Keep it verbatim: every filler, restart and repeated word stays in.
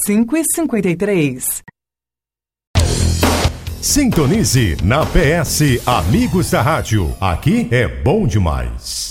cinco e cinquenta e três. Sintonize na P S Amigos da Rádio. Aqui é bom demais.